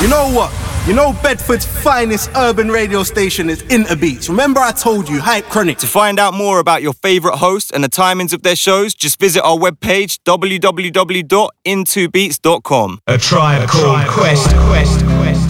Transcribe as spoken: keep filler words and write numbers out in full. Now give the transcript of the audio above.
You know what? You know Bedford's finest urban radio station is Interbeats. Remember I told you, Hype Chronic. To find out more about your favourite hosts and the timings of their shows, just visit our webpage w w w dot into beats dot com. A Tribe Called Quest, Quest, Quest.